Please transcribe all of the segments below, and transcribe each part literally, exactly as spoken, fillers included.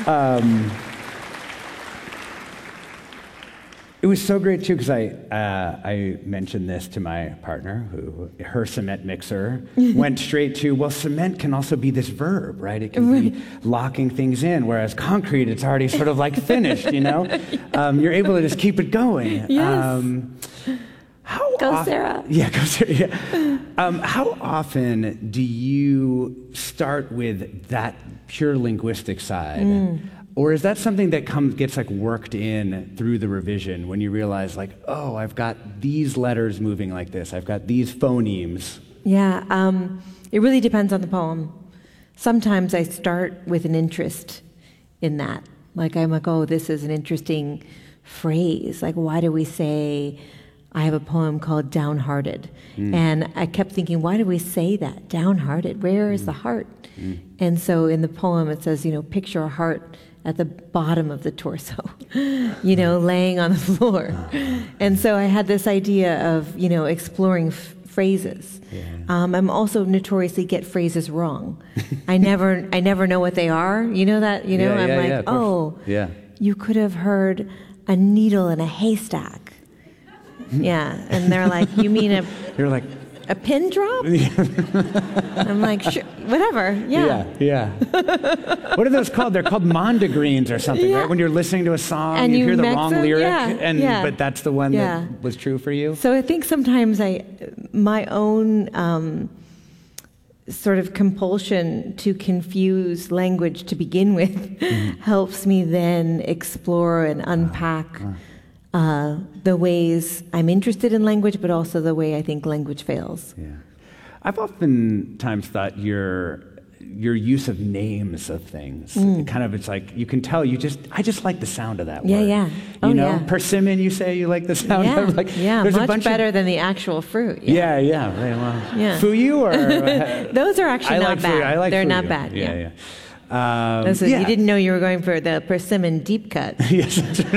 um, it was so great too because I uh, I mentioned this to my partner, who her cement mixer went straight to, well, cement can also be this verb, right? It can be locking things in, whereas concrete, it's already sort of like finished, you know. Um, you're able to just keep it going. Yes. Um, how Go of- Sarah. Yeah, go Sarah. Yeah. Um, how often do you start with that pure linguistic side? Mm. Or is that something that comes gets like worked in through the revision when you realize like, oh, I've got these letters moving like this. I've got these phonemes. Yeah, um, it really depends on the poem. Sometimes I start with an interest in that. Like I'm like, oh, this is an interesting phrase. Like, why do we say, I have a poem called Downhearted. Mm. And I kept thinking, why do we say that? Downhearted, where is mm. the heart? Mm. And so in the poem it says, you know, picture a heart at the bottom of the torso, you know, laying on the floor. And so I had this idea of, you know, exploring f- phrases. Yeah. Um, I'm also notoriously get phrases wrong. I never, I never know what they are. You know that, you know, yeah, I'm yeah, like, yeah, oh, yeah. you could have heard a needle in a haystack. Yeah, and they're like, you mean a, You're like, a pin drop? I'm like, sure, whatever, yeah. Yeah, yeah. What are those called? They're called mondegreens or something, Yeah. right? When you're listening to a song, And you you hear the mix wrong them? lyric, Yeah, and yeah. but that's the one Yeah. that was true for you? So I think sometimes I, my own um, sort of compulsion to confuse language to begin with mm-hmm. helps me then explore and unpack uh, uh. Uh, the ways I'm interested in language, but also the way I think language fails. Yeah. I've oftentimes thought your your use of names of things, mm. kind of, it's like, you can tell you just, I just like the sound of that yeah, word. Yeah, yeah. Oh, you know, yeah. persimmon, you say you like the sound yeah. of, like, yeah, there's much a bunch better of, than the actual fruit. Yeah, yeah, yeah. Well, yeah. Fuyu or? Uh, Those are actually I not like bad. Fuyu. I like They're Fuyu. not bad. Yeah, yeah. yeah. Um, Those are, yeah. You didn't know you were going for the persimmon deep cut. Yes.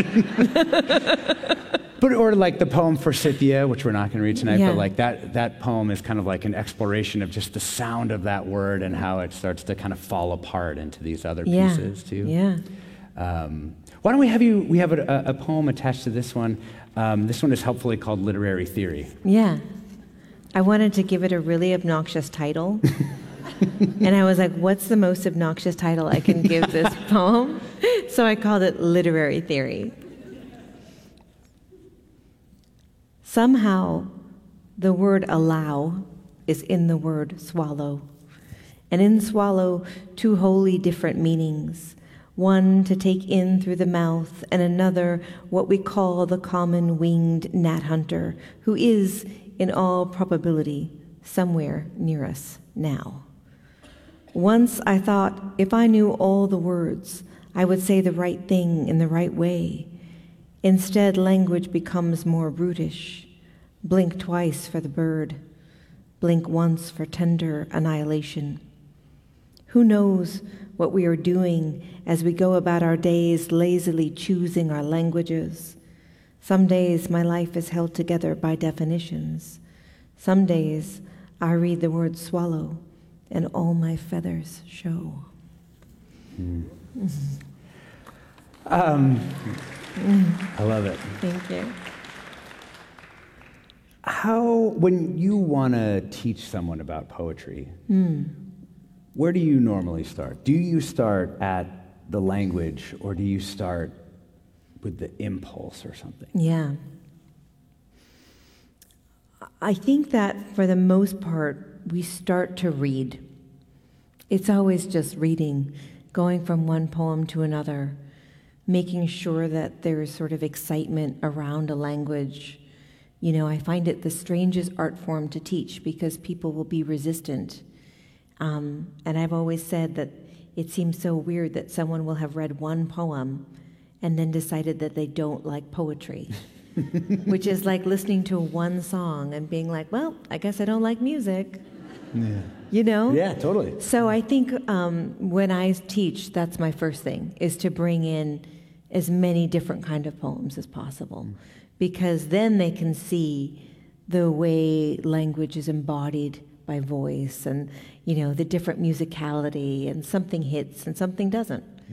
But, or like the poem Forsythia, which we're not going to read tonight, yeah. but like that, that poem is kind of like an exploration of just the sound of that word and how it starts to kind of fall apart into these other yeah. pieces too. Yeah. Um, why don't we have you, we have a, a poem attached to this one. Um, this one is helpfully called Literary Theory. Yeah. I wanted to give it a really obnoxious title. And I was like, what's the most obnoxious title I can give this poem? So I called it Literary Theory. Somehow, the word allow is in the word swallow. And in swallow, two wholly different meanings. One to take in through the mouth, and another what we call the common winged gnat hunter, who is, in all probability, somewhere near us now. Once I thought if I knew all the words, I would say the right thing in the right way. Instead, language becomes more brutish. Blink twice for the bird. Blink once for tender annihilation. Who knows what we are doing as we go about our days lazily choosing our languages? Some days my life is held together by definitions. Some days I read the word swallow and all my feathers show. Mm. Mm-hmm. Um, mm. I love it. Thank you. How, when you want to teach someone about poetry, mm. where do you normally start? Do you start at the language, or do you start with the impulse or something? Yeah. I think that for the most part, we start to read. It's always just reading, going from one poem to another, making sure that there's sort of excitement around a language. You know, I find it the strangest art form to teach because people will be resistant. Um, and I've always said that it seems so weird that someone will have read one poem and then decided that they don't like poetry, which is like listening to one song and being like, well, I guess I don't like music. Yeah. You know? Yeah, totally. So I think um, when I teach, that's my first thing, is to bring in as many different kind of poems as possible. Mm. Because then they can see the way language is embodied by voice and, you know, the different musicality, and something hits and something doesn't. Mm.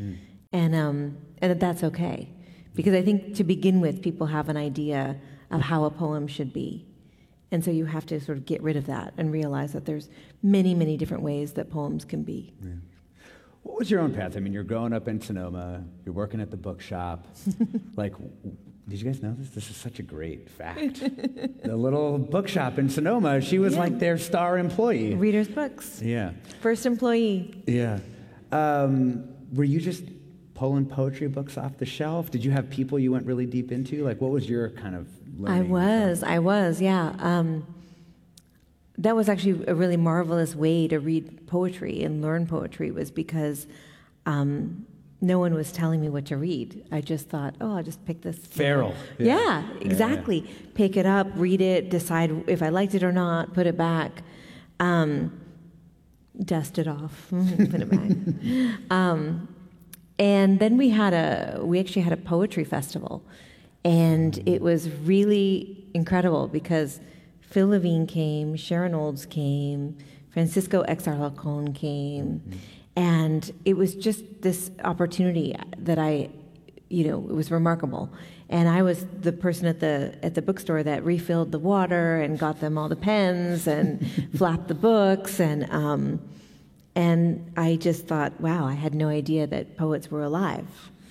And, um, and that that's okay. Because I think to begin with, people have an idea of how a poem should be. And so you have to sort of get rid of that and realize that there's many, many different ways that poems can be. Yeah. What was your own path? I mean, you're growing up in Sonoma, you're working at the bookshop. Like, did you guys know this? This is such a great fact. The little bookshop in Sonoma, she was Yeah. like their star employee. Readers' Books. Yeah. First employee. Yeah. Um, were you just pulling poetry books off the shelf? Did you have people you went really deep into? Like, what was your kind of learning? I was, I was, yeah. Um, that was actually a really marvelous way to read poetry and learn poetry, was because um, no one was telling me what to read. I just thought, oh, I'll just pick this. Feral. Yeah, Yeah. yeah exactly. Yeah. Pick it up, read it, decide if I liked it or not, put it back, um, dust it off, put it back. um, and then we had a, we actually had a poetry festival, and it was really incredible because Phil Levine came, Sharon Olds came, Francisco Exarlacon came, mm-hmm. and it was just this opportunity that I, you know, it was remarkable. And I was the person at the at the bookstore that refilled the water and got them all the pens and flapped the books, and um, and I just thought, wow, I had no idea that poets were alive.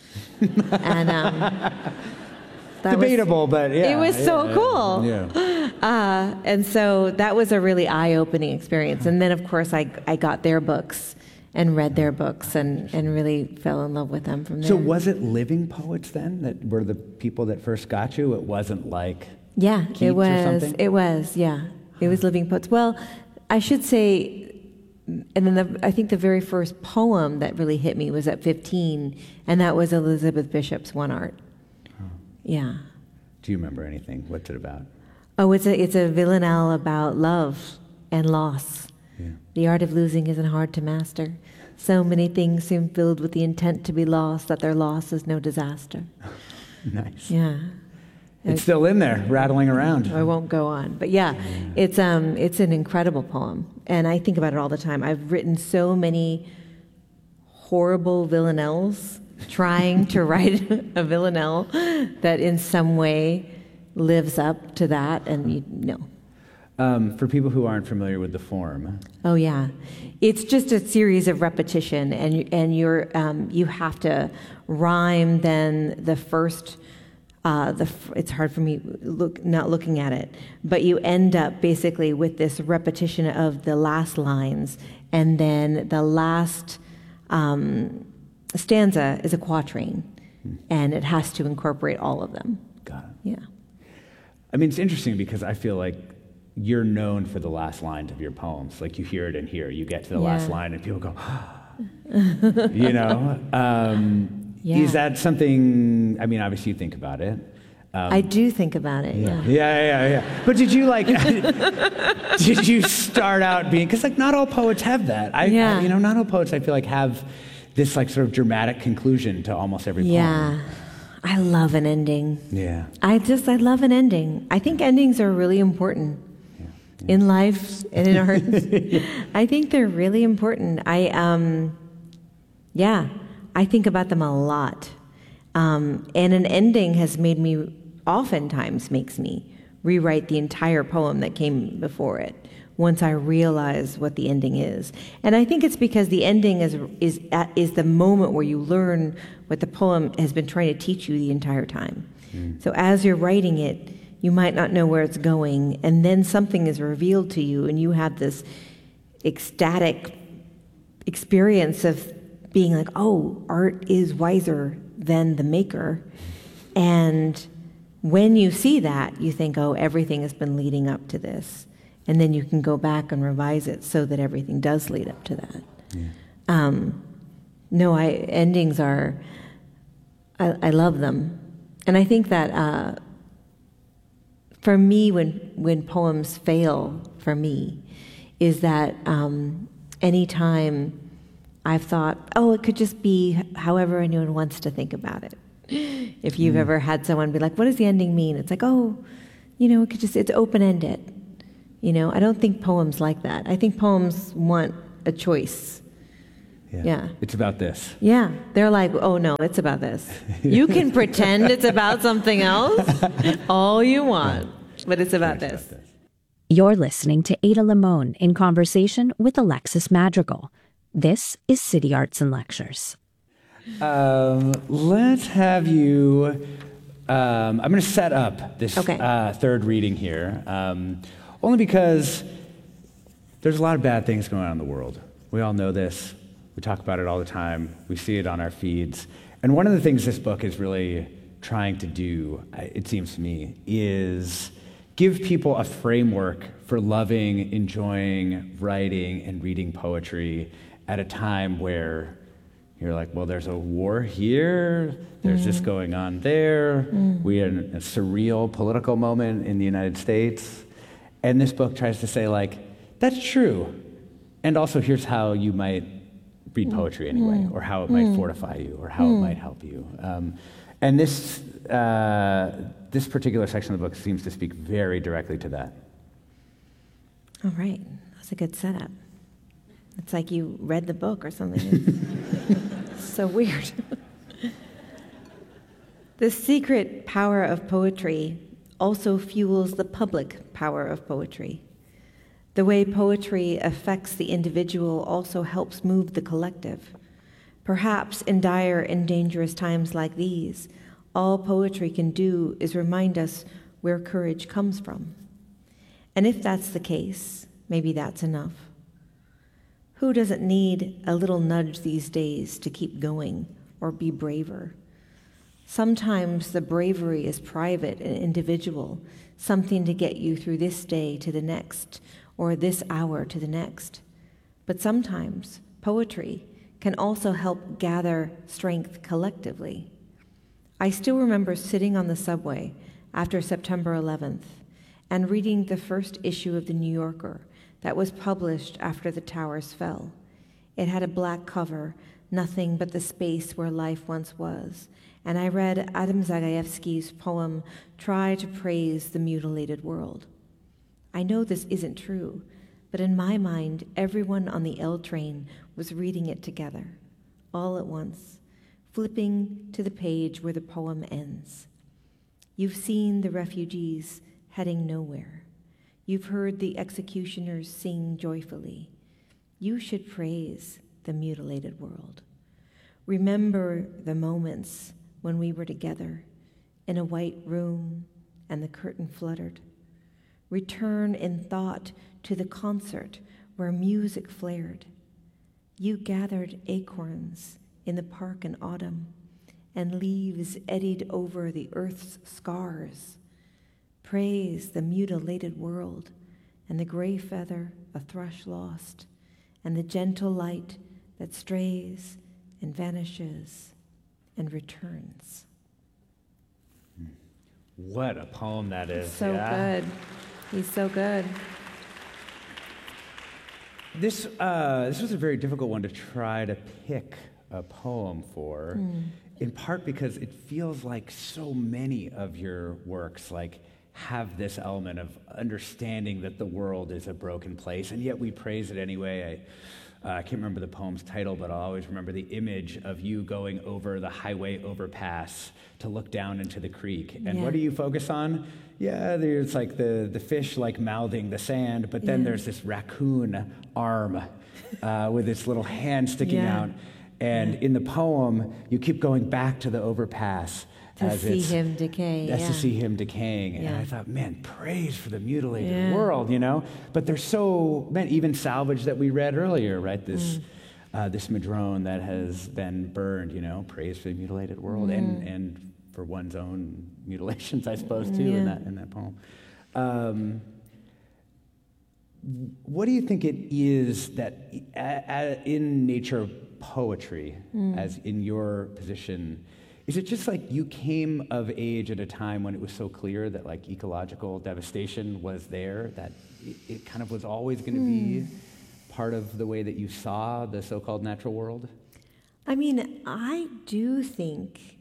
and um, that debatable, was, but yeah, it was yeah, so yeah, cool. Yeah. Uh, and so that was a really eye-opening experience. And then, of course, I I got their books and read their books and, and really fell in love with them from there. So was it living poets then that were the people that first got you? It wasn't like yeah, Keats it or was. something? It was. Yeah, it was living poets. Well, I should say, and then the, I think the very first poem that really hit me was at fifteen, and that was Elizabeth Bishop's One Art. Oh. Yeah. Do you remember anything? What's it about? Oh, it's a it's a villanelle about love and loss. Yeah. The art of losing isn't hard to master. So many things seem filled with the intent to be lost that their loss is no disaster. Nice. Yeah. It's still in there, rattling around. I won't go on, but yeah, yeah, it's um it's an incredible poem, and I think about it all the time. I've written so many horrible villanelles, trying to write a villanelle that in some way lives up to that, and you know. Um, for people who aren't familiar with the form. Oh yeah, it's just a series of repetition, and you, and you're um, you have to rhyme. Then the first, uh, the it's hard for me look not looking at it, but you end up basically with this repetition of the last lines, and then the last um, stanza is a quatrain, hmm. and it has to incorporate all of them. Got it. Yeah. I mean, it's interesting because I feel like you're known for the last lines of your poems. Like you hear it in here, you get to the yeah. last line and people go, you know? Um, yeah. Is that something, I mean, obviously you think about it. Um, I do think about it, yeah. Yeah, yeah, yeah. yeah. But did you like, did you start out being, because like not all poets have that. I, yeah. I, you know, not all poets I feel like have this like sort of dramatic conclusion to almost every yeah. poem. Yeah. I love an ending. Yeah. I just, I love an ending. I think endings are really important. Yeah. In life and in art. yeah. I think they're really important. I, um, yeah, I think about them a lot. Um, and an ending has made me, oftentimes makes me, rewrite the entire poem that came before it once I realize what the ending is. And I think it's because the ending is, is, at, is the moment where you learn what the poem has been trying to teach you the entire time. Mm. So as you're writing it, you might not know where it's going, and then something is revealed to you, and you have this ecstatic experience of being like, oh, art is wiser than the maker. And when you see that, you think, oh, everything has been leading up to this. And then you can go back and revise it so that everything does lead up to that. Yeah. Um, no, I endings are, I, I love them. And I think that... Uh, For me, when when poems fail, for me, is that um, anytime I've thought, oh, it could just be however anyone wants to think about it. If you've mm. ever had someone be like, what does the ending mean? It's like, oh, you know, it could just, it's open-ended. You know, I don't think poems like that. I think poems want a choice. Yeah. Yeah. It's about this. Yeah. They're like, oh no, it's about this. You can pretend it's about something else all you want, but it's about It's this. about this. You're listening to Ada Limon in conversation with Alexis Madrigal. This is City Arts and Lectures. Um, let's have you. Um, I'm going to set up this Okay. uh, third reading here, um, only because there's a lot of bad things going on in the world. We all know this. We talk about it all the time. We see it on our feeds. And one of the things this book is really trying to do, it seems to me, is give people a framework for loving, enjoying, writing, and reading poetry at a time where you're like, well, there's a war here, there's mm. this going on there, mm. we had a surreal political moment in the United States, and this book tries to say, like, that's true, and also here's how you might read poetry anyway, mm. or how it might mm. fortify you, or how mm. it might help you. Um, and this, uh, this particular section of the book seems to speak very directly to that. All right, that's a good setup. It's like you read the book or something. So weird. The secret power of poetry also fuels the public power of poetry. The way poetry affects the individual also helps move the collective. Perhaps in dire and dangerous times like these, all poetry can do is remind us where courage comes from. And if that's the case, maybe that's enough. Who doesn't need a little nudge these days to keep going or be braver? Sometimes the bravery is private and individual, something to get you through this day to the next, or this hour to the next. But sometimes poetry can also help gather strength collectively. I still remember sitting on the subway after September eleventh and reading the first issue of The New Yorker that was published after the towers fell. It had a black cover, nothing but the space where life once was, and I read Adam Zagajewski's poem, Try to Praise the Mutilated World. I know this isn't true, but in my mind, everyone on the L train was reading it together, all at once, flipping to the page where the poem ends. You've seen the refugees heading nowhere. You've heard the executioners sing joyfully. You should praise the mutilated world. Remember the moments when we were together in a white room and the curtain fluttered. Return in thought to the concert where music flared. You gathered acorns in the park in autumn, and leaves eddied over the earth's scars. Praise the mutilated world, and the gray feather a thrush lost, and the gentle light that strays and vanishes and returns. What a poem that is. So yeah? good. He's so good. This, uh, this was a very difficult one to try to pick a poem for, mm. in part because it feels like so many of your works, like, have this element of understanding that the world is a broken place, and yet we praise it anyway. I, uh, I can't remember the poem's title, but I'll always remember the image of you going over the highway overpass to look down into the creek. And yeah. what do you focus on? Yeah, there's like the, the fish like mouthing the sand, but then yeah. there's this raccoon arm uh, with its little hand sticking yeah. out. And yeah. in the poem, you keep going back to the overpass. To as see him decay. That's yeah. to see him decaying. Yeah. And I thought, man, praise for the mutilated yeah. world, you know? But there's so, man, even Salvage that we read earlier, right? This mm. uh, this madrone that has been burned, you know? Praise for the mutilated world. Mm. And and for one's own mutilations, I suppose, too, yeah. in that in that poem. Um, what do you think it is that, a, a, in nature poetry, mm. as in your position, is it just like you came of age at a time when it was so clear that like ecological devastation was there, that it, it kind of was always going to mm. be part of the way that you saw the so-called natural world? I mean, I do think,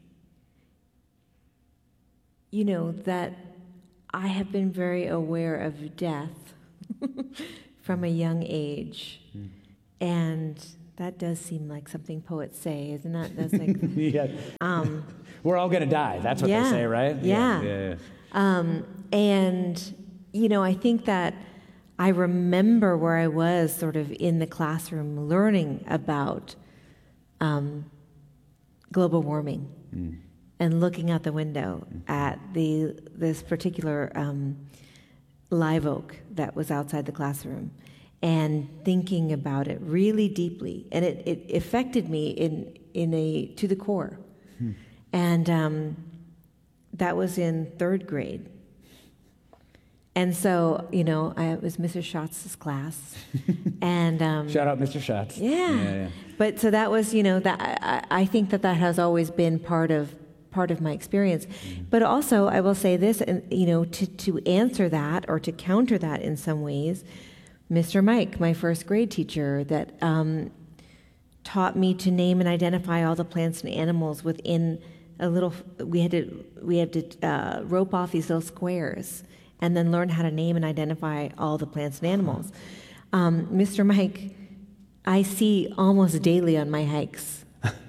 you know, that I have been very aware of death from a young age, mm. and that does seem like something poets say, isn't that? That's like, yeah. um, We're all going to die. That's what yeah, they say, right? Yeah. yeah, yeah, yeah. Um, and, you know, I think that I remember where I was sort of in the classroom learning about um, global warming mm. and looking out the window mm. at the this particular um, live oak that was outside the classroom and thinking about it really deeply. And it, it affected me in, in a to the core. Hmm. And um, that was in third grade. And so, you know, I, it was Mister Schatz's class. and um, Shout out Mister Schatz. Yeah. yeah, yeah. But so that was, you know, that I, I think that that has always been part of part of my experience. Mm-hmm. But also, I will say this, and you know, to, to answer that or to counter that in some ways, Mister Mike, my first grade teacher, that um, taught me to name and identify all the plants and animals within a little. We had to we had to uh, rope off these little squares, and then learn how to name and identify all the plants and animals. Um, Mister Mike, I see almost daily on my hikes.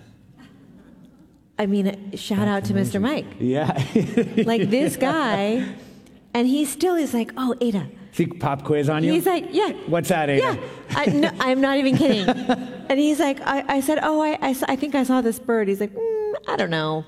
I mean, shout That's out to amazing. Mister Mike. Yeah. Like this guy, and he still is like, oh, Ada. See, pop quiz on you? He's like, yeah. What's that, Ada? Yeah, I, no, I'm not even kidding. And he's like, I, I said, oh, I, I, I think I saw this bird. He's like, mm, I don't know.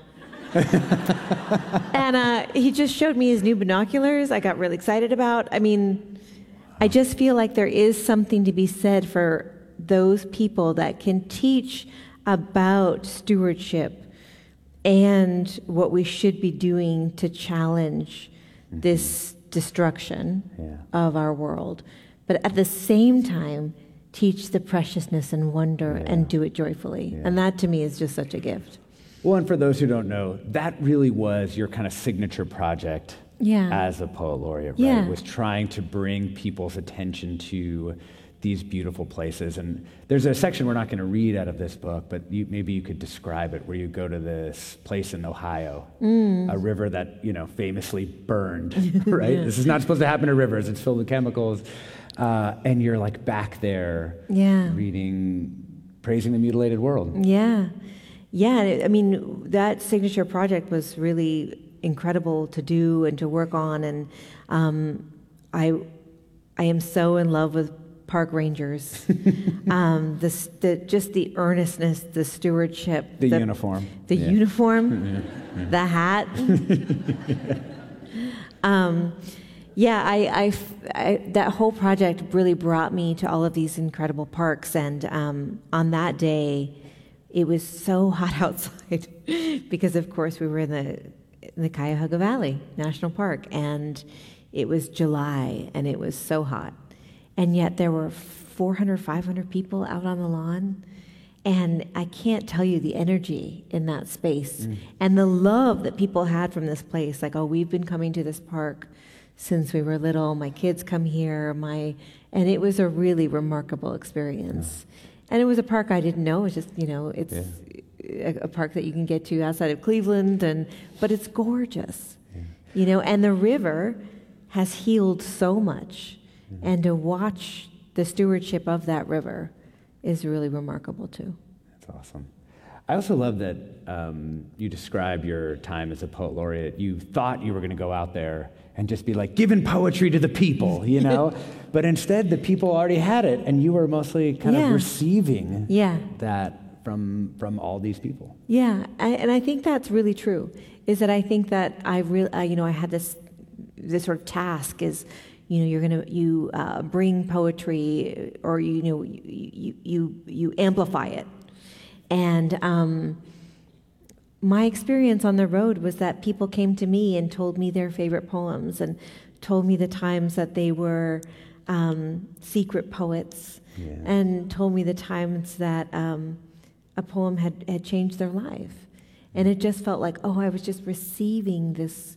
And uh, he just showed me his new binoculars. I got really excited about. I mean, I just feel like there is something to be said for those people that can teach about stewardship and what we should be doing to challenge mm-hmm. this destruction yeah. of our world, but at the same time teach the preciousness and wonder yeah. and do it joyfully. Yeah. And that to me is just such a gift. Well, and for those who don't know, that really was your kind of signature project yeah. as a poet laureate, right? Yeah. It was trying to bring people's attention to these beautiful places. And there's a section we're not going to read out of this book, but you, maybe you could describe it, where you go to this place in Ohio, mm. a river that, you know, famously burned, right? yeah. This is not supposed to happen to rivers. It's filled with chemicals. Uh, and you're like back there yeah. reading, praising the mutilated world. Yeah. Yeah. I mean, that signature project was really incredible to do and to work on. And um, I, I am so in love with park rangers, um, the, the just the earnestness, the stewardship, the, the uniform, the yeah. uniform, yeah. Yeah. the hat. um, yeah, I, I, I, that whole project really brought me to all of these incredible parks, and um, on that day, it was so hot outside because, of course, we were in the in the Cuyahoga Valley National Park, and it was July, and it was so hot. And yet there were four hundred, five hundred people out on the lawn. And I can't tell you the energy in that space mm. and the love that people had from this place. Like, oh, we've been coming to this park since we were little. My kids come here. My and it was a really remarkable experience. Yeah. And it was a park I didn't know. It's just, you know, it's yeah. a, a park that you can get to outside of Cleveland, and but it's gorgeous. Yeah. You know, and the river has healed so much. And to watch the stewardship of that river is really remarkable, too. That's awesome. I also love that um, you describe your time as a poet laureate. You thought you were going to go out there and just be like, giving poetry to the people, you know? But instead, the people already had it, and you were mostly kind yeah. of receiving yeah. that from from all these people. Yeah, I, and I think that's really true, is that I think that I really, uh, you know, I had this, this sort of task is, you know, you're going to, you uh, bring poetry, or, you know, you, you, you, you amplify it. And um, my experience on the road was that people came to me and told me their favorite poems and told me the times that they were um, secret poets yeah. and told me the times that um, a poem had, had changed their life. And it just felt like, oh, I was just receiving this,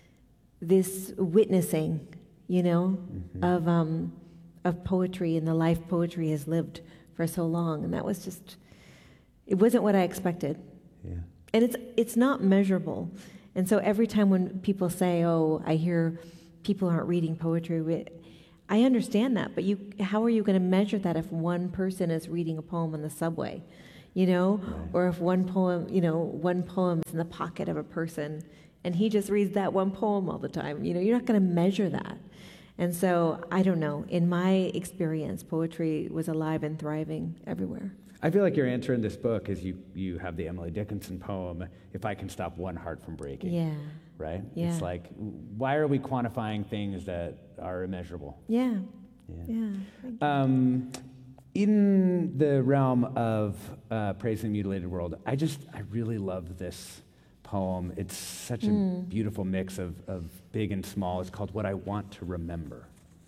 this witnessing, you know, mm-hmm. of um, of poetry and the life poetry has lived for so long. And that was just, it wasn't what I expected. Yeah. And it's it's not measurable. And so every time when people say, oh, I hear people aren't reading poetry, I understand that, but you, how are you going to measure that if one person is reading a poem on the subway, you know, Right. or if one poem, you know, one poem is in the pocket of a person and he just reads that one poem all the time. You know, you're not going to measure that. And so, I don't know, in my experience, poetry was alive and thriving everywhere. I feel like your answer in this book is you, you have the Emily Dickinson poem, If I Can Stop One Heart from Breaking. Yeah. Right? Yeah. It's like, why are we quantifying things that are immeasurable? Yeah. Yeah. Yeah. Um, in the realm of uh, Praise in the Mutilated World, I just, I really love this poem. It's such a Mm. beautiful mix of, of big and small. It's called What I Want to Remember.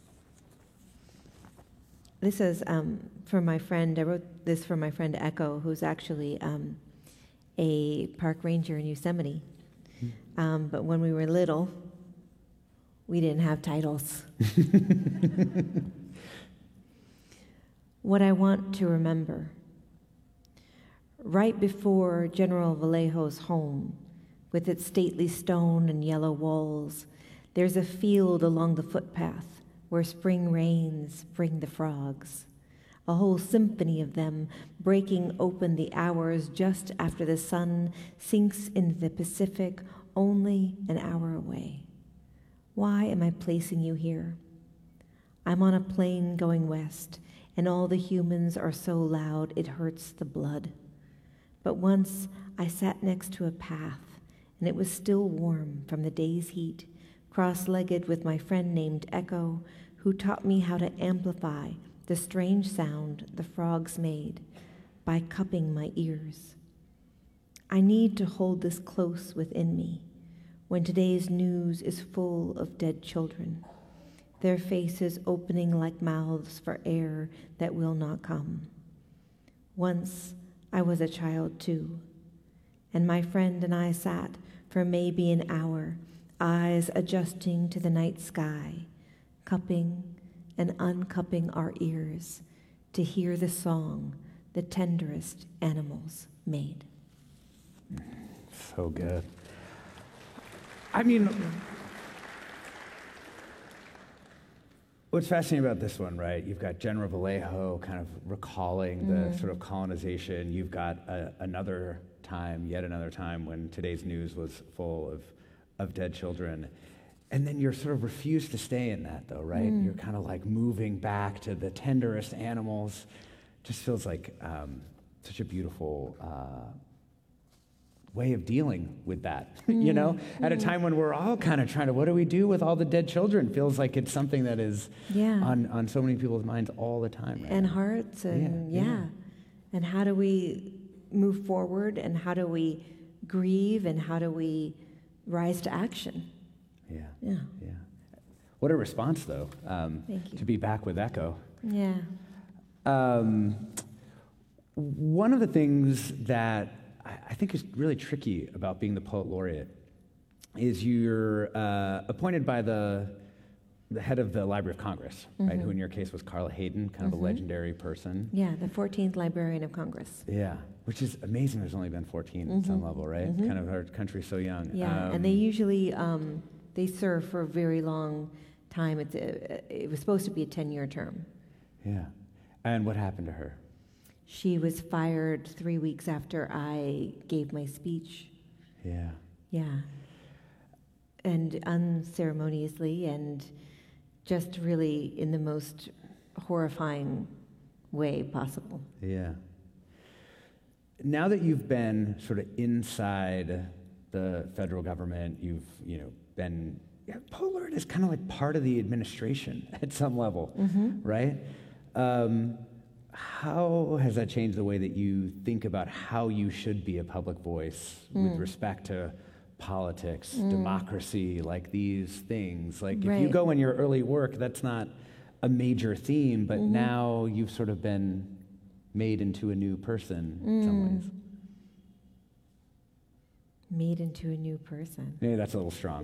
This is um, for my friend, I wrote this for my friend Echo, who's actually um, a park ranger in Yosemite. Um, but when we were little, we didn't have titles. What I want to remember. Right before General Vallejo's home, with its stately stone and yellow walls, there's a field along the footpath where spring rains bring the frogs, a whole symphony of them breaking open the hours just after the sun sinks into the Pacific only an hour away. Why am I placing you here? I'm on a plane going west, and all the humans are so loud it hurts the blood. But once I sat next to a path, and it was still warm from the day's heat, cross-legged with my friend named Echo, who taught me how to amplify the strange sound the frogs made by cupping my ears. I need to hold this close within me when today's news is full of dead children, their faces opening like mouths for air that will not come. Once I was a child too, and my friend and I sat for maybe an hour, eyes adjusting to the night sky, cupping and uncupping our ears to hear the song the tenderest animals made. So good. I mean, what's fascinating about this one, right? You've got General Vallejo kind of recalling the Mm. sort of colonization. You've got a, another time, yet another time, when today's news was full of, of dead children. And then you're sort of refused to stay in that, though, right? Mm. You're kind of like moving back to the tenderest animals. Just feels like um, such a beautiful uh, way of dealing with that, you know? At a time when we're all kind of trying to, what do we do with all the dead children? Feels like it's something that is Yeah. on, on so many people's minds all the time right And now. hearts, and Yeah, yeah, yeah. And how do we move forward, and how do we grieve, and how do we rise to action? Yeah, Yeah. yeah. What a response, though, um, Thank you. to be back with Echo. Yeah. Um, one of the things that I, I think is really tricky about being the poet laureate is you're uh, appointed by the the head of the Library of Congress, right? Who in your case was Carla Hayden, kind of a legendary person. Yeah, the fourteenth Librarian of Congress. Yeah, which is amazing. There's only been fourteen at some level, right? Kind of our country's so young. Yeah, Um, and they usually um, they serve for a very long time. It's a, it was supposed to be a ten-year term. Yeah. And what happened to her? She was fired three weeks after I gave my speech. Yeah. Yeah. And unceremoniously, and just really in the most horrifying way possible. Yeah. Now that you've been sort of inside the federal government, you've, you know, been, yeah, poet laureate is kind of like part of the administration at some level, right? Um, how has that changed the way that you think about how you should be a public voice with respect to politics, democracy, like these things? Like if you Right. go in your early work, that's not a major theme, but now you've sort of been made into a new person in some ways. Made into a new person. Maybe that's a little strong.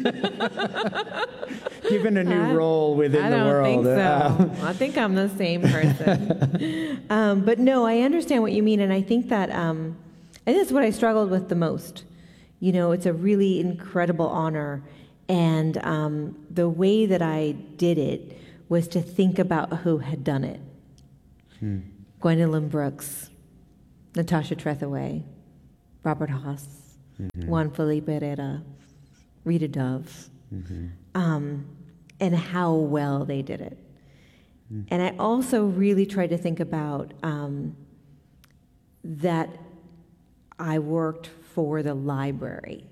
Given a new I- role within I the don't world. think so. uh, I think I'm the same person. um, but no, I understand what you mean, and I think that um, I think that's what I struggled with the most. You know, it's a really incredible honor, and um, the way that I did it was to think about who had done it. Hmm. Gwendolyn Brooks, Natasha Trethewey, Robert Haas, mm-hmm. Juan Felipe Herrera, Rita Dove, mm-hmm. um, and how well they did it. Mm. And I also really tried to think about um, that I worked for the library,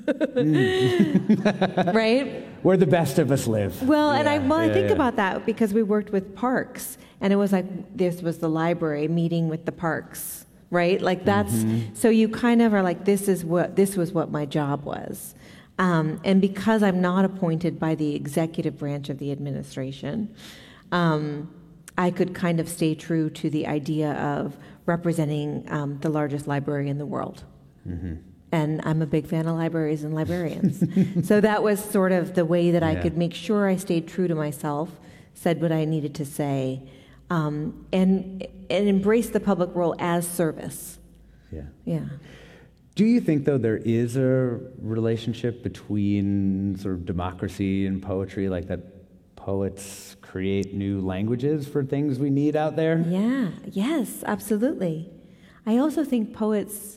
mm. right? Where the best of us live. Well, yeah, and I well, yeah, I think yeah. about that because we worked with parks, and it was like this was the library meeting with the parks, right? Like that's mm-hmm. so you kind of are like this is what this was what my job was, um, and because I'm not appointed by the executive branch of the administration, um, I could kind of stay true to the idea of representing um, the largest library in the world. Mm-hmm. And I'm a big fan of libraries and librarians. So that was sort of the way that yeah. I could make sure I stayed true to myself, said what I needed to say, um, and and embrace the public role as service. Yeah. Yeah. Do you think, though, there is a relationship between sort of democracy and poetry, like that poets create new languages for things we need out there? Yeah. Yes, absolutely. I also think poets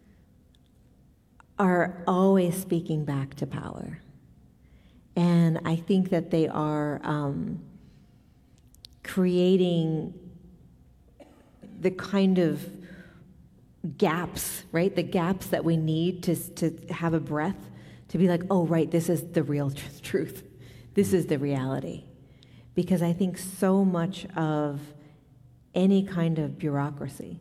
are always speaking back to power. And I think that they are um, creating the kind of gaps, right? The gaps that we need to, to have a breath, to be like, oh, right, this is the real tr- truth. This is the reality. Because I think so much of any kind of bureaucracy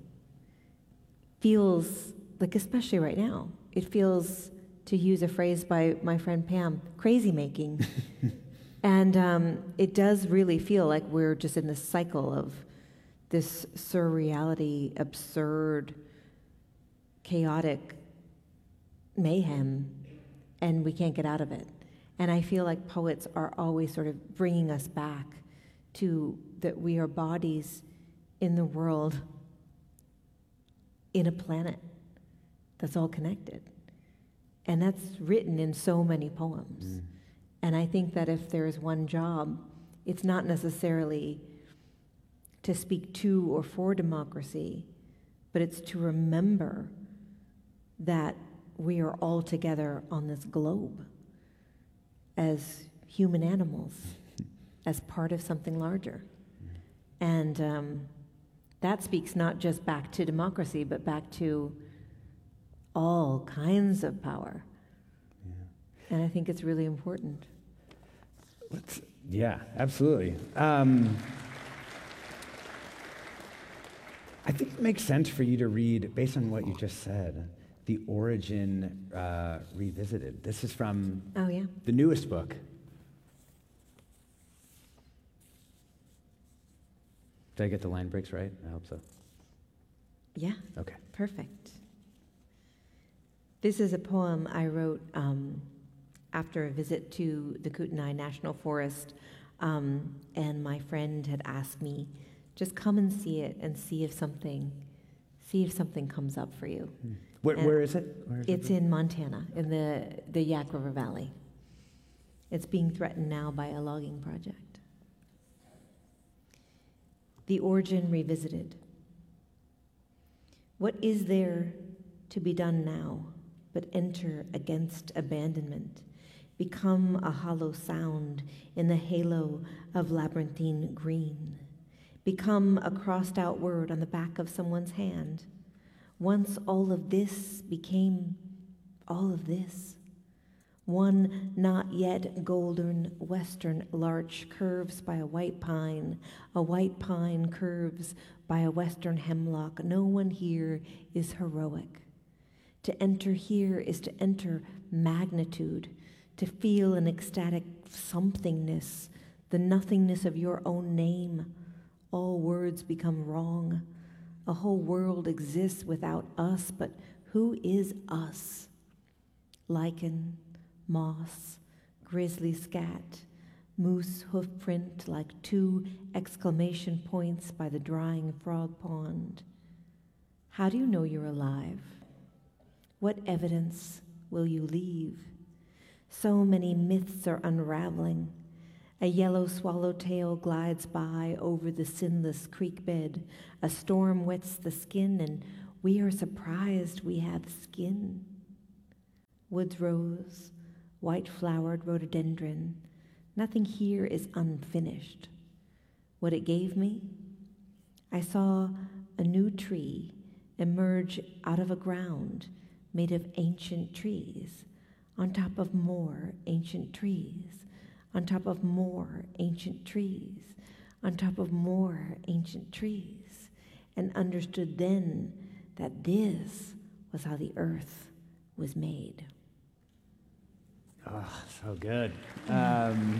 feels like, especially right now, it feels, to use a phrase by my friend Pam, crazy making. And um, it does really feel like we're just in this cycle of this surreality, absurd, chaotic mayhem, and we can't get out of it. And I feel like poets are always sort of bringing us back to that we are bodies in the world, in a planet that's all connected. And that's written in so many poems. Mm. And I think that if there's one job, it's not necessarily to speak to or for democracy, but it's to remember that we are all together on this globe as human animals, as part of something larger. And um, that speaks not just back to democracy, but back to all kinds of power. Yeah. And I think it's really important. Let's, yeah, absolutely. Um, I think it makes sense for you to read, based on what you just said, The Origin uh, Revisited. This is from oh, yeah. the newest book. Did I get the line breaks right? I hope so. Yeah. Okay. Perfect. This is a poem I wrote um, after a visit to the Kootenai National Forest, um, and my friend had asked me, just come and see it and see if something, see if something comes up for you. Hmm. Where, where is it? Where is it's it? in Montana, in the, the Yak River Valley. It's being threatened now by a logging project. The Origin Revisited. What is there to be done now but enter against abandonment, become a hollow sound in the halo of labyrinthine green, become a crossed-out word on the back of someone's hand? Once all of this became all of this. One not yet golden western larch curves by a white pine. A white pine curves by a western hemlock. No one here is heroic. To enter here is to enter magnitude, to feel an ecstatic somethingness, the nothingness of your own name. All words become wrong. A whole world exists without us, but who is us? Lichen, moss, grizzly scat, moose hoof print like two exclamation points by the drying frog pond. How do you know you're alive? What evidence will you leave? So many myths are unraveling. A yellow swallowtail glides by over the sinless creek bed. A storm wets the skin, and we are surprised we have skin. Woods rose, white-flowered rhododendron. Nothing here is unfinished. What it gave me? I saw a new tree emerge out of a ground made of ancient trees, on top of more ancient trees, on top of more ancient trees, on top of more ancient trees, and understood then that this was how the earth was made. Oh, so good. Um,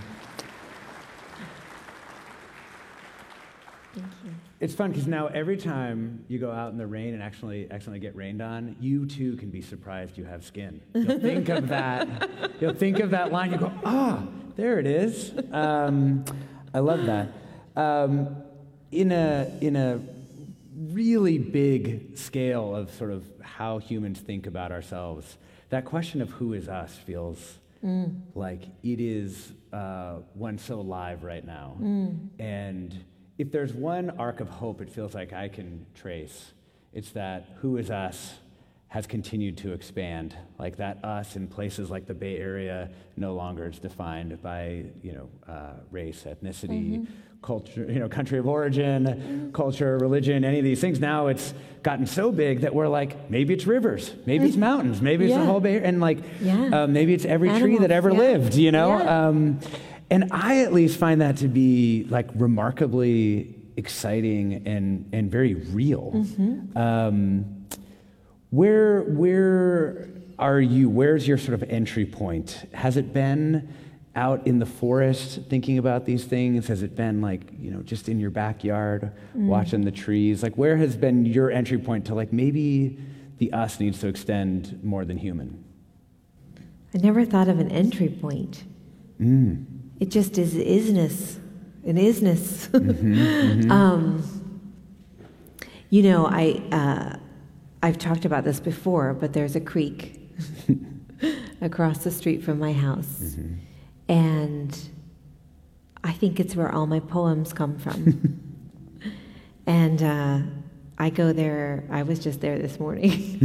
Thank you. it's fun because now every time you go out in the rain and actually accidentally get rained on, you too can be surprised you have skin. You'll think of that. You'll think of that line. You go, ah, there it is. Um, I love that. Um, in a in a really big scale of sort of how humans think about ourselves, that question of who is us feels mm. like it is uh, one so live right now. Mm. And if there's one arc of hope it feels like I can trace, it's that who is us has continued to expand. Like that us in places like the Bay Area no longer is defined by, you know, uh, race, ethnicity, mm-hmm. culture, you know, country of origin, mm-hmm. culture, religion, any of these things. Now it's gotten so big that we're like, maybe it's rivers, maybe it's mountains, maybe it's yeah. the whole Bay Area, and like, yeah. uh, maybe it's every Animals, tree that ever yeah. lived, you know? Yeah. Um, and I at least find that to be like remarkably exciting and, and very real. Mm-hmm. Um, Where where are you? Where's your sort of entry point? Has it been out in the forest thinking about these things? Has it been like, you know, just in your backyard mm. watching the trees? Like where has been your entry point to like maybe the us needs to extend more than human? I never thought of an entry point. Mm. It just is isness, an isness. Mm-hmm, mm-hmm. um, you know, I. Uh, I've talked about this before, but there's a creek across the street from my house. Mm-hmm. And I think it's where all my poems come from. and uh, I go there, I was just there this morning.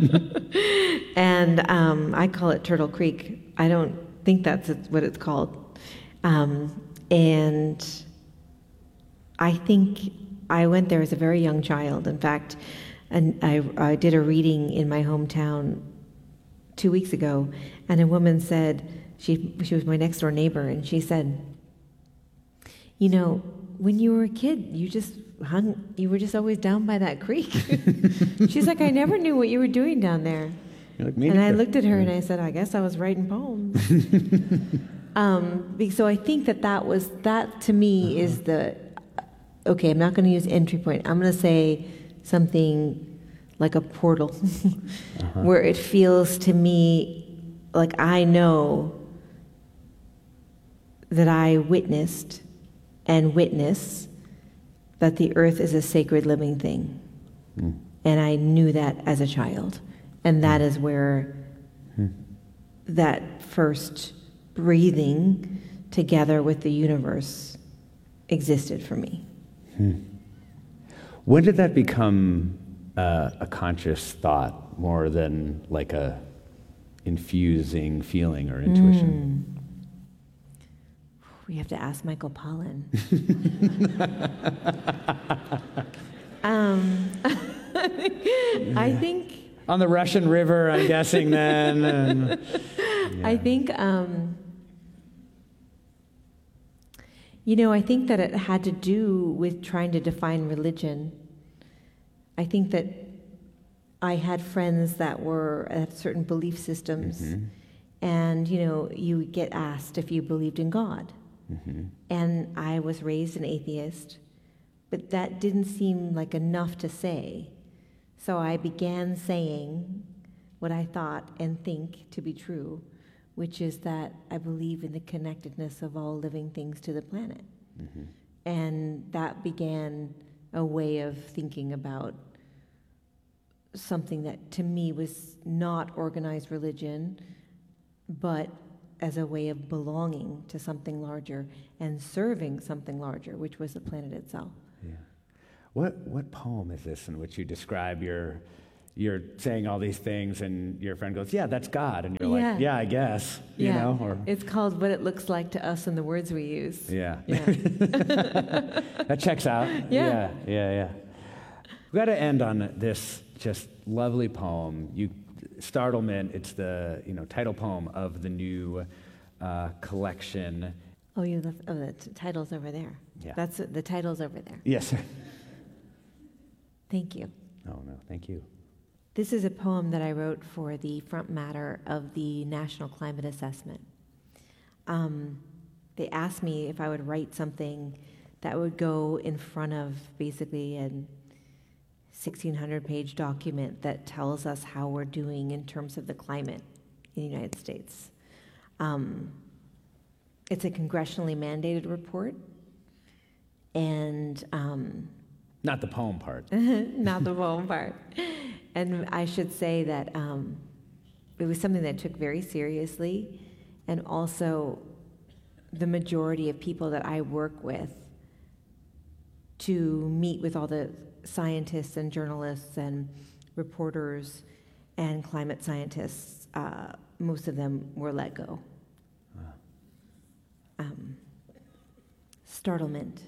and um, I call it Turtle Creek. I don't think that's what it's called. Um, and I think I went there as a very young child. In fact, And I, I did a reading in my hometown two weeks ago, and a woman said, she she was my next door neighbor, and she said, you know, when you were a kid, you just hung, you were just always down by that creek. She's like, I never knew what you were doing down there. Like, and I looked at her and I said, I guess I was writing poems. um, so I think that that was, that to me uh-huh. is the, okay, I'm not going to use entry point. I'm going to say something like a portal, uh-huh. where it feels to me like I know that I witnessed and witness that the earth is a sacred living thing. Mm. And I knew that as a child. And that mm. is where mm. that first breathing together with the universe existed for me. Mm. When did that become uh, a conscious thought more than like a infusing feeling or intuition? Mm. We have to ask Michael Pollan. um, I think... On the Russian River, I'm guessing then. And, yeah. I think... Um, You know, I think that it had to do with trying to define religion. I think that I had friends that were at certain belief systems, mm-hmm. and, you know, you would get asked if you believed in God. Mm-hmm. And I was raised an atheist, but that didn't seem like enough to say. So I began saying what I thought and think to be true, which is that I believe in the connectedness of all living things to the planet. Mm-hmm. And that began a way of thinking about something that to me was not organized religion, but as a way of belonging to something larger and serving something larger, which was the planet itself. Yeah. What what poem is this in which you describe your you're saying all these things and your friend goes, yeah, that's God, and you're Yeah. like, yeah, I guess, you Yeah. know? Or It's called What It Looks Like to Us and the Words We Use. yeah, Yeah. that checks out. Yeah. yeah, yeah. yeah. We got to end on this just lovely poem. You, Startlement. It's the you know title poem of the new uh, collection. Oh, you left, oh, the t- title's over there. Yeah. That's the title's over there. Yes. Thank you. Oh no, thank you. This is a poem that I wrote for the front matter of the National Climate Assessment. Um, they asked me if I would write something that would go in front of basically a sixteen hundred page document that tells us how we're doing in terms of the climate in the United States. Um, it's a congressionally mandated report, and um, Not the poem part. not the poem part. And I should say that um, it was something that I took very seriously, and also the majority of people that I work with to meet with all the scientists and journalists and reporters and climate scientists, uh, most of them were let go. Wow. Um, startlement.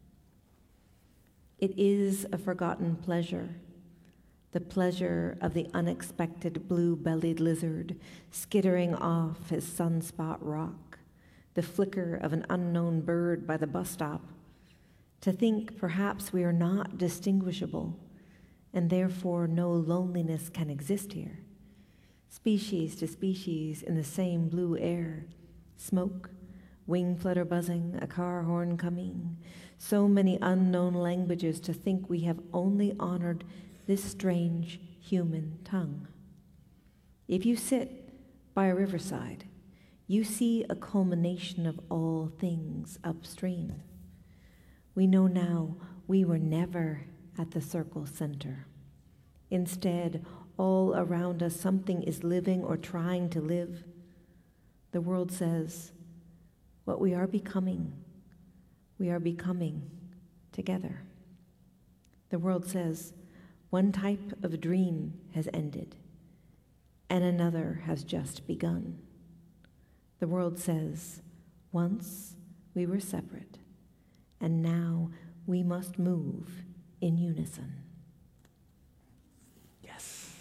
It is a forgotten pleasure, the pleasure of the unexpected blue-bellied lizard skittering off his sunspot rock, the flicker of an unknown bird by the bus stop, to think perhaps we are not distinguishable, and therefore no loneliness can exist here. Species to species in the same blue air, smoke, wing flutter buzzing, a car horn coming, so many unknown languages to think we have only honored this strange human tongue. If you sit by a riverside, you see a culmination of all things upstream. We know now we were never at the circle center. Instead, all around us something is living or trying to live. The world says, what we are becoming, we are becoming together. The world says, one type of dream has ended, and another has just begun. The world says, once we were separate, and now we must move in unison. Yes.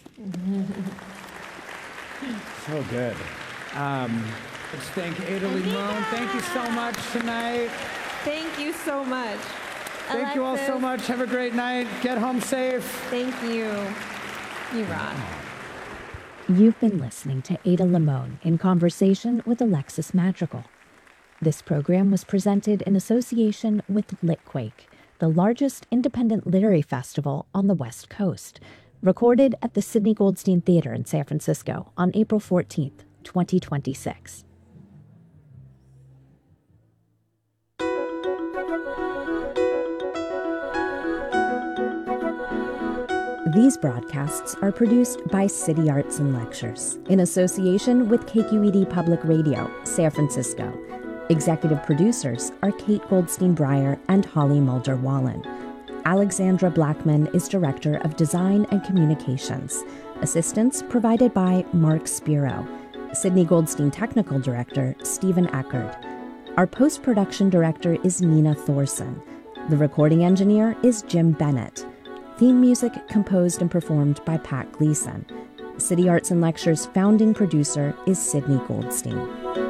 So good. Um, let's thank Ada Limon. Thank you so much tonight. Thank you so much. Thank you all so Alexis, much. Have a great night. Get home safe. Thank you. You rock. You've been listening to Ada Limon in conversation with Alexis Madrigal. This program was presented in association with Litquake, the largest independent literary festival on the West Coast, recorded at the Sidney Goldstein Theater in San Francisco on April fourteenth, twenty twenty-six. These broadcasts are produced by City Arts and Lectures in association with K Q E D Public Radio, San Francisco. Executive producers are Kate Goldstein Breyer and Holly Mulder Wallen. Alexandra Blackman is Director of Design and Communications. Assistance provided by Mark Spiro. Sidney Goldstein Technical Director, Stephen Eckerd. Our post-production director is Nina Thorson. The recording engineer is Jim Bennett. Theme music composed and performed by Pat Gleason. City Arts and Lectures founding producer is Sidney Goldstein.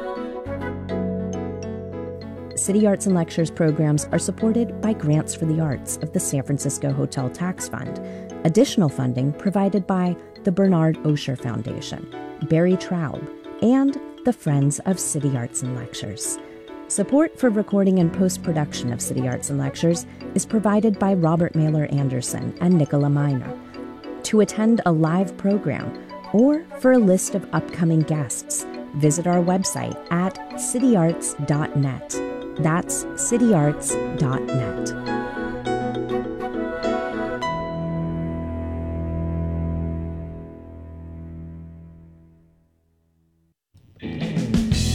City Arts and Lectures programs are supported by Grants for the Arts of the San Francisco Hotel Tax Fund. Additional funding provided by the Bernard Osher Foundation, Barry Traub, and the Friends of City Arts and Lectures. Support for recording and post-production of City Arts and Lectures is provided by Robert Mailer Anderson and Nicola Miner. To attend a live program or for a list of upcoming guests, visit our website at city arts dot net. That's city arts dot net.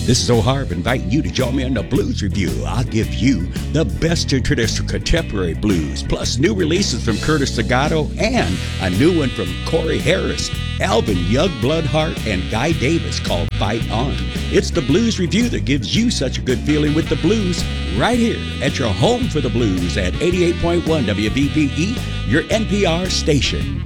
This is O'Harv inviting you to join me on the Blues Review. I'll give you the best in traditional contemporary blues, plus new releases from Curtis Zagato and a new one from Corey Harris, Alvin Youngbloodhart, and Guy Davis called Fight On. It's the Blues Review that gives you such a good feeling with the blues right here at your home for the blues at eighty-eight point one W V P E, your N P R station.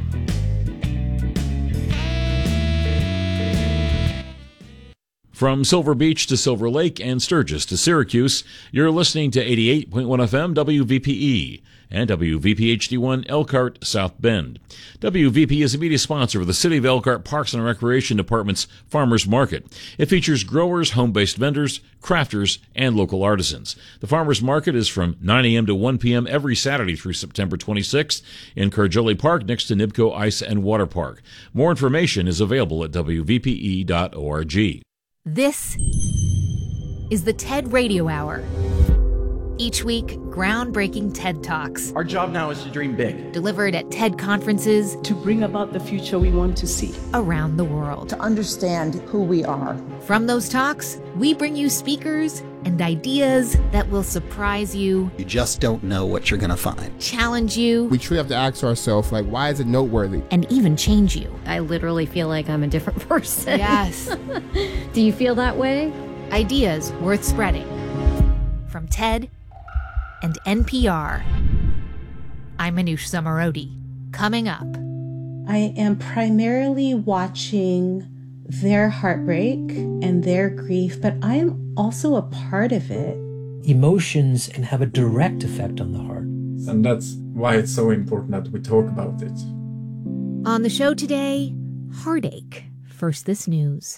From Silver Beach to Silver Lake and Sturgis to Syracuse, you're listening to eighty-eight point one F M W V P E and W V P H D one Elkhart, South Bend. W V P is a media sponsor of the City of Elkhart Parks and Recreation Department's Farmers Market. It features growers, home-based vendors, crafters, and local artisans. The Farmers Market is from nine a.m. to one p.m. every Saturday through September twenty-sixth in Curgilly Park next to Nibco Ice and Water Park. More information is available at W V P E dot org. This is the TED Radio Hour. Each week, groundbreaking TED Talks. Our job now is to dream big. Delivered at TED conferences. To bring about the future we want to see. Around the world. To understand who we are. From those talks, we bring you speakers and ideas that will surprise you. You just don't know what you're going to find. Challenge you. We truly have to ask ourselves, like, why is it noteworthy? And even change you. I literally feel like I'm a different person. Yes. Do you feel that way? Ideas worth spreading. From TED and N P R. I'm Manoush Zomorodi. Coming up. I am primarily watching their heartbreak and their grief, but I am also a part of it. Emotions can have a direct effect on the heart. And that's why it's so important that we talk about it. On the show today, heartache. First, this news.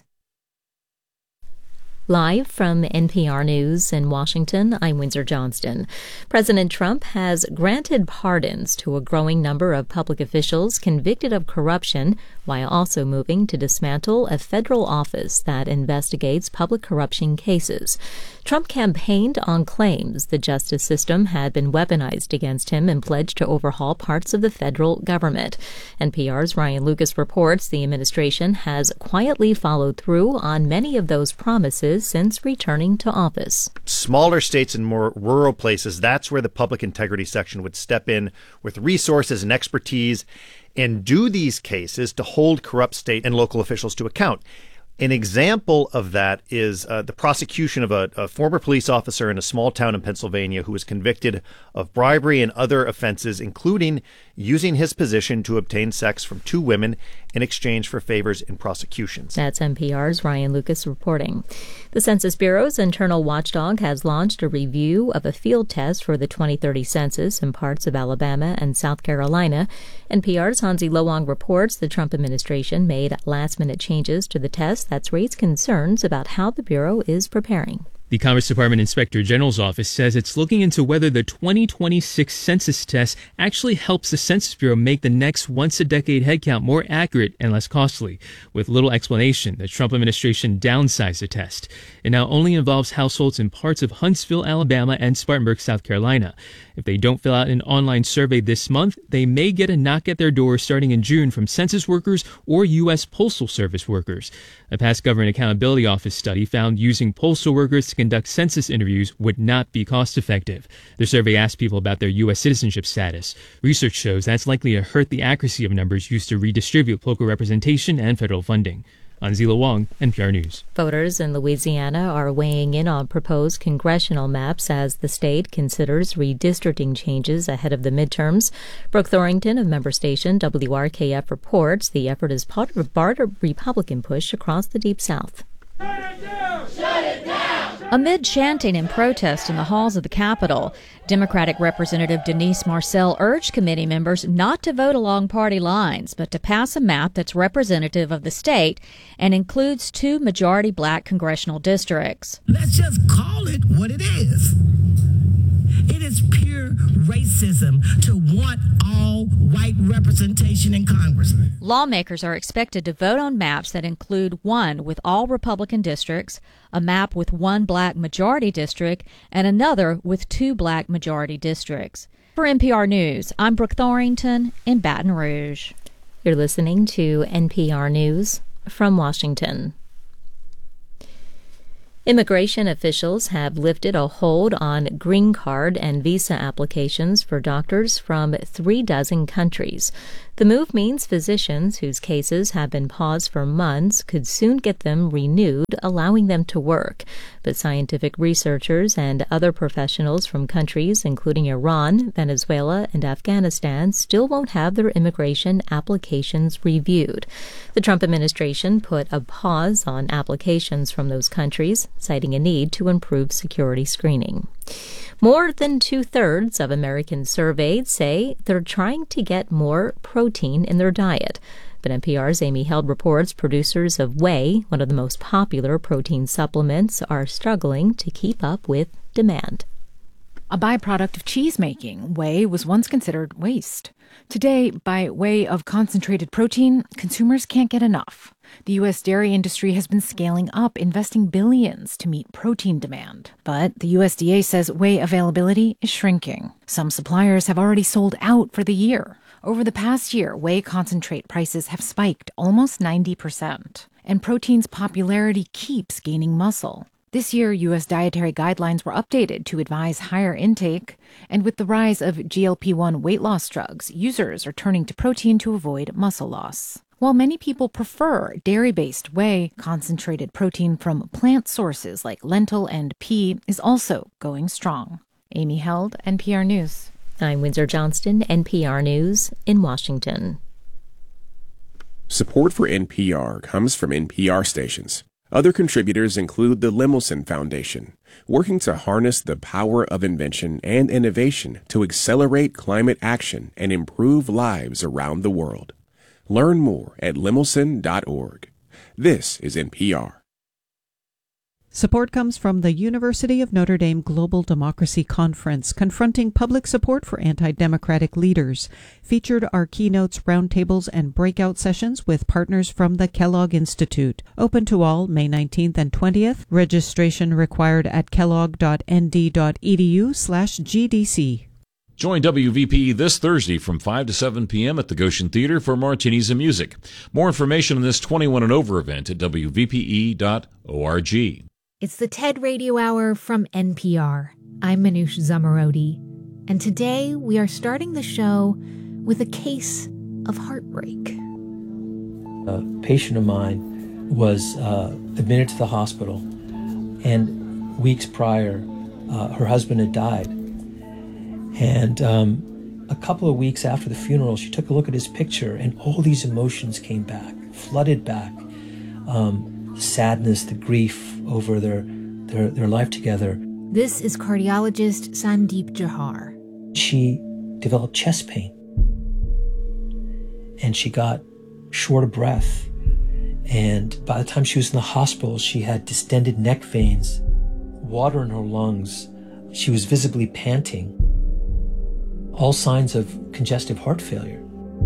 Live from N P R News in Washington, I'm Windsor Johnston. President Trump has granted pardons to a growing number of public officials convicted of corruption, while also moving to dismantle a federal office that investigates public corruption cases. Trump campaigned on claims the justice system had been weaponized against him and pledged to overhaul parts of the federal government. N P R's Ryan Lucas reports the administration has quietly followed through on many of those promises since returning to office. Smaller states and more rural places, that's where the public integrity section would step in with resources and expertise and do these cases to hold corrupt state and local officials to account. An example of that is uh, the prosecution of a, a former police officer in a small town in Pennsylvania who was convicted of bribery and other offenses, including using his position to obtain sex from two women in exchange for favors in prosecutions. That's N P R's Ryan Lucas reporting. The Census Bureau's internal watchdog has launched a review of a field test for the twenty thirty census in parts of Alabama and South Carolina. N P R's Hansi Loang reports the Trump administration made last-minute changes to the test that's raised concerns about how the Bureau is preparing. The Commerce Department Inspector General's office says it's looking into whether the twenty twenty-six census test actually helps the Census Bureau make the next once-a-decade headcount more accurate and less costly. With little explanation, the Trump administration downsized the test. It now only involves households in parts of Huntsville, Alabama, and Spartanburg, South Carolina. If they don't fill out an online survey this month, they may get a knock at their door starting in June from census workers or U S Postal Service workers. A past Government Accountability Office study found using postal workers to conduct census interviews would not be cost-effective. The survey asked people about their U S citizenship status. Research shows that's likely to hurt the accuracy of numbers used to redistribute local representation and federal funding. Anzila Wong, N P R News. Voters in Louisiana are weighing in on proposed congressional maps as the state considers redistricting changes ahead of the midterms. Brooke Thorington of member station W R K F reports the effort is part of a broader Republican push across the Deep South. Shut it down! Shut it down! Amid chanting and protest in the halls of the Capitol, Democratic Representative Denise Marcel urged committee members not to vote along party lines, but to pass a map that's representative of the state and includes two majority black congressional districts. Let's just call it what it is. It is pure racism to want all white representation in Congress. Lawmakers are expected to vote on maps that include one with all Republican districts, a map with one black majority district, and another with two black majority districts. For N P R News, I'm Brooke Thorington in Baton Rouge. You're listening to N P R News from Washington. Immigration officials have lifted a hold on green card and visa applications for doctors from three dozen countries. The move means physicians whose cases have been paused for months could soon get them renewed, allowing them to work. But scientific researchers and other professionals from countries including Iran, Venezuela, and Afghanistan still won't have their immigration applications reviewed. The Trump administration put a pause on applications from those countries, citing a need to improve security screening. More than two-thirds of Americans surveyed say they're trying to get more protein in their diet. But N P R's Amy Held reports producers of whey, one of the most popular protein supplements, are struggling to keep up with demand. A byproduct of cheese making, whey was once considered waste. Today, by way of concentrated protein, consumers can't get enough. The U S dairy industry has been scaling up, investing billions to meet protein demand. But the U S D A says whey availability is shrinking. Some suppliers have already sold out for the year. Over the past year, whey concentrate prices have spiked almost ninety percent. And protein's popularity keeps gaining muscle. This year, U S dietary guidelines were updated to advise higher intake, and with the rise of G L P one weight loss drugs, users are turning to protein to avoid muscle loss. While many people prefer dairy-based whey, concentrated protein from plant sources like lentil and pea is also going strong. Amy Held, N P R News. I'm Windsor Johnston, N P R News in Washington. Support for N P R comes from N P R stations. Other contributors include the Lemelson Foundation, working to harness the power of invention and innovation to accelerate climate action and improve lives around the world. Learn more at lemelson dot org. This is N P R. Support comes from the University of Notre Dame Global Democracy Conference, confronting public support for anti-democratic leaders. Featured are keynotes, roundtables, and breakout sessions with partners from the Kellogg Institute. Open to all May nineteenth and twentieth. Registration required at kellogg dot n d dot e d u slash g d c. Join W V P E this Thursday from five to seven p.m. at the Goshen Theater for Martinis and Music. More information on this twenty-one and over event at w v p e dot org. It's the TED Radio Hour from N P R. I'm Manoush Zomorodi, and today we are starting the show with a case of heartbreak. A patient of mine was uh, admitted to the hospital, and weeks prior, uh, her husband had died. And um, a couple of weeks after the funeral, she took a look at his picture, and all these emotions came back, flooded back. Um, the sadness, the grief over their, their, their life together. This is cardiologist Sandeep Jahar. She developed chest pain, and she got short of breath. And by the time she was in the hospital, she had distended neck veins, water in her lungs. She was visibly panting. All signs of congestive heart failure.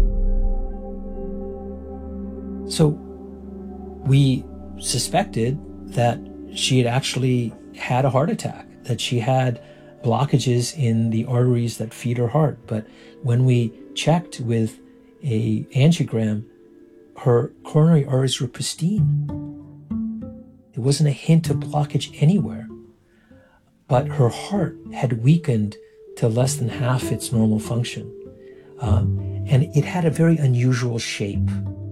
So we suspected that she had actually had a heart attack, that she had blockages in the arteries that feed her heart. But when we checked with a angiogram, her coronary arteries were pristine. There wasn't a hint of blockage anywhere. But her heart had weakened to less than half its normal function. Um, and it had a very unusual shape.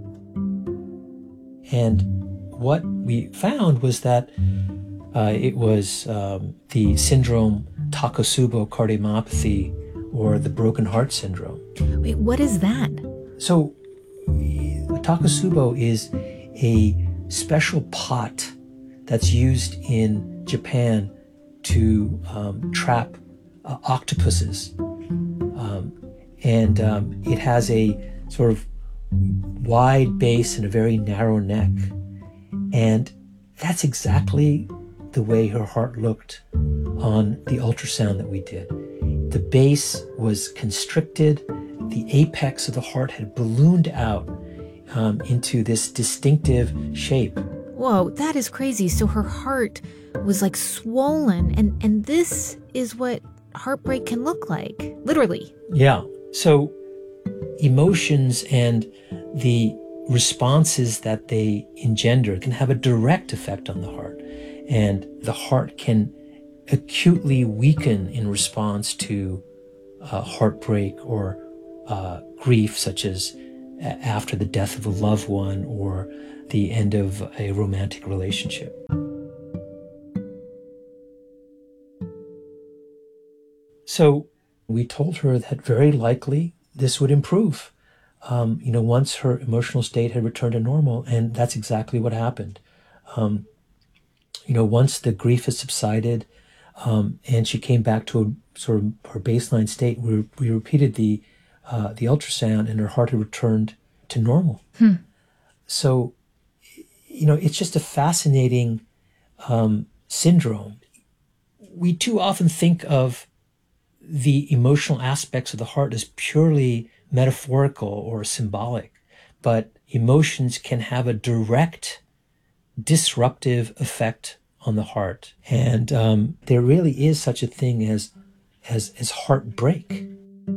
And what we found was that uh, it was um, the syndrome Takotsubo cardiomyopathy, or the broken heart syndrome. Wait, what is that? So Takotsubo is a special pot that's used in Japan to um, trap uh, octopuses. Um, and um, it has a sort of wide base and a very narrow neck. And that's exactly the way her heart looked on the ultrasound that we did. The base was constricted. The apex of the heart had ballooned out um, into this distinctive shape. Whoa, that is crazy. So her heart was like swollen, and, and this is what heartbreak can look like, literally. Yeah. So emotions and the responses that they engender can have a direct effect on the heart. And the heart can acutely weaken in response to uh, heartbreak or uh, grief, such as after the death of a loved one or the end of a romantic relationship. So we told her that very likely this would improve, um, you know, once her emotional state had returned to normal, and that's exactly what happened. Um, you know, once the grief had subsided, um, and she came back to a sort of her baseline state, we, we repeated the uh, the ultrasound, and her heart had returned to normal. Hmm. So, you know, it's just a fascinating um, syndrome. We too often think of the emotional aspects of the heart as purely metaphorical or symbolic, but emotions can have a direct disruptive effect on the heart. And um, there really is such a thing as, as, as heartbreak.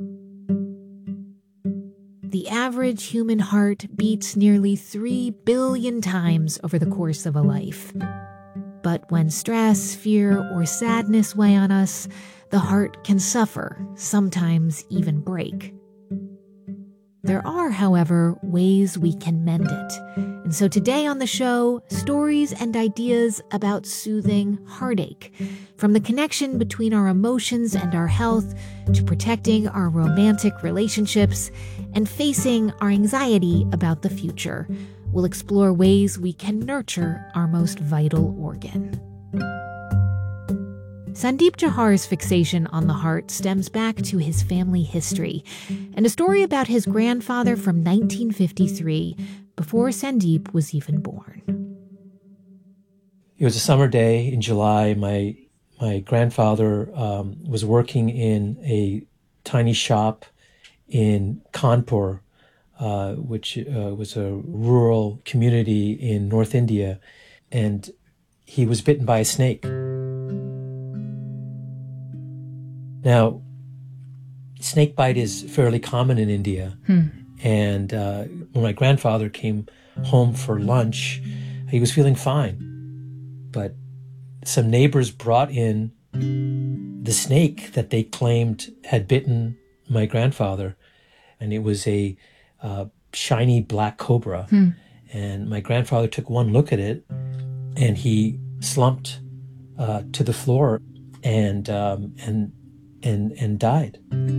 The average human heart beats nearly three billion times over the course of a life. But when stress, fear, or sadness weigh on us, the heart can suffer, sometimes even break. There are, however, ways we can mend it. And so today on the show, stories and ideas about soothing heartache. From the connection between our emotions and our health, to protecting our romantic relationships, and facing our anxiety about the future. We'll explore ways we can nurture our most vital organ. Sandeep Jahar's fixation on the heart stems back to his family history and a story about his grandfather from nineteen fifty-three, before Sandeep was even born. It was a summer day in July. My my grandfather um, was working in a tiny shop in Kanpur, uh, which uh, was a rural community in North India, and he was bitten by a snake. Now, snake bite is fairly common in India. Hmm. And uh, when my grandfather came home for lunch, he was feeling fine. But some neighbors brought in the snake that they claimed had bitten my grandfather. And it was a uh, shiny black cobra. Hmm. And my grandfather took one look at it, and he slumped uh, to the floor and um, and and and died.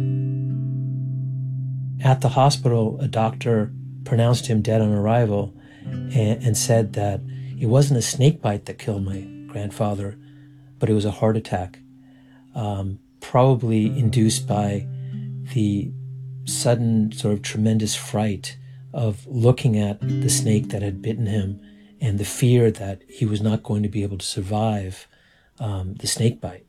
At the hospital, a doctor pronounced him dead on arrival and, and said that it wasn't a snake bite that killed my grandfather, but it was a heart attack, um, probably induced by the sudden sort of tremendous fright of looking at the snake that had bitten him and the fear that he was not going to be able to survive um, the snake bite.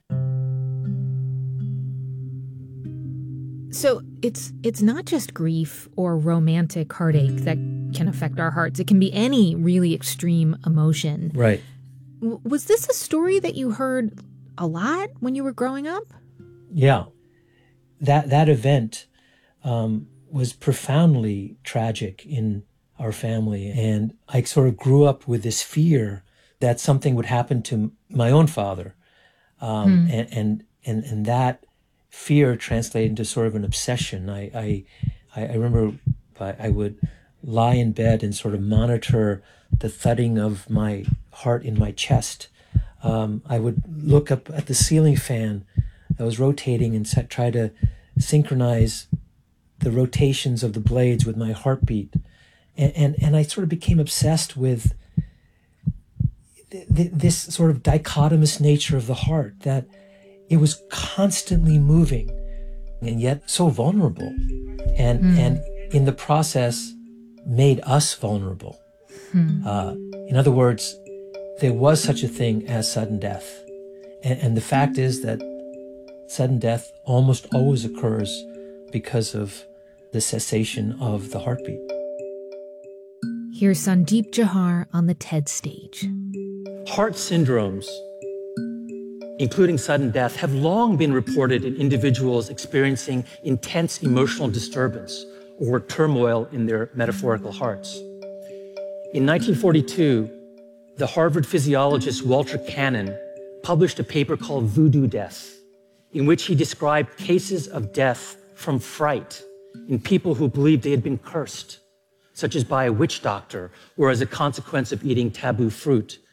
So it's it's not just grief or romantic heartache that can affect our hearts. It can be any really extreme emotion. Right. W- was this a story that you heard a lot when you were growing up? Yeah. That that event um, was profoundly tragic in our family. And I sort of grew up with this fear that something would happen to my own father. Um, hmm. and, and, and, and that fear translated into sort of an obsession. I, I, I remember I, I would lie in bed and sort of monitor the thudding of my heart in my chest. Um, I would look up at the ceiling fan that was rotating and set, try to synchronize the rotations of the blades with my heartbeat. And, and, and I sort of became obsessed with th- th- this sort of dichotomous nature of the heart, that it was constantly moving and yet so vulnerable, and mm. and in the process made us vulnerable. Hmm. Uh, in other words, there was such a thing as sudden death. And, and the fact is that sudden death almost always occurs because of the cessation of the heartbeat. Here's Sandeep Jahar on the TED stage. Heart syndromes, including sudden death, have long been reported in individuals experiencing intense emotional disturbance or turmoil in their metaphorical hearts. In nineteen forty-two, the Harvard physiologist Walter Cannon published a paper called Voodoo Death, in which he described cases of death from fright in people who believed they had been cursed, such as by a witch doctor or as a consequence of eating taboo fruit,